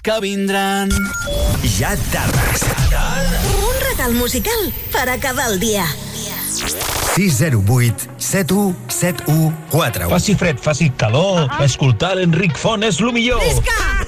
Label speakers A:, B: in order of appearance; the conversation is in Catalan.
A: que vindran.
B: Ja tardes.
C: Un regal musical per acabar el dia.
B: 608 7171 4.
D: Faci fred, faci calor, escoltar l'Enric Font és el millor.
C: Visca!